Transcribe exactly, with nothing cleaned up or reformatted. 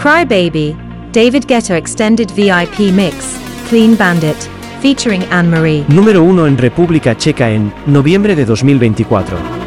Cry Baby, David Guetta Extended V I P Mix, Clean Bandit, featuring Anne Marie. Número uno en República Checa en noviembre de dos mil veinticuatro.